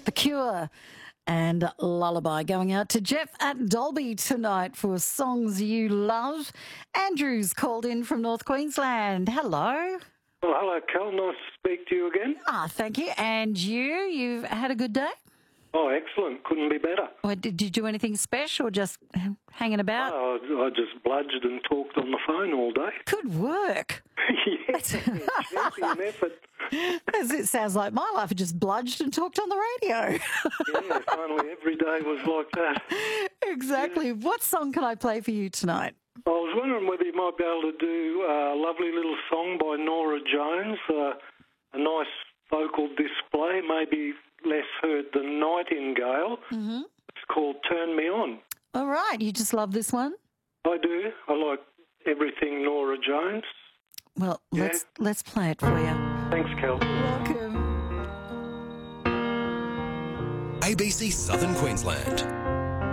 The Cure and Lullaby going out to Jeff at Dolby tonight for Songs You Love. Andrew's called in from North Queensland. Hello. Well, hello, Cal. Nice to speak to you again. Thank you. And you've had a good day? Oh, excellent. Couldn't be better. Or did you do anything special or just hanging about? Oh, I just bludged and talked on the phone all day. Good work. Yes, champion effort. It sounds like my life. I just bludged and talked on the radio. Yeah, finally every day was like that. Exactly. Yeah. What song can I play for you tonight? I was wondering whether you might be able to do a lovely little song by Norah Jones, a nice vocal display, maybe less heard than Nightingale. Mm-hmm. It's called Turn Me On. All right. You just love this one? I do. I like everything Norah Jones. Well, let's play it for you. Thanks, Kel. Welcome. ABC Southern Queensland.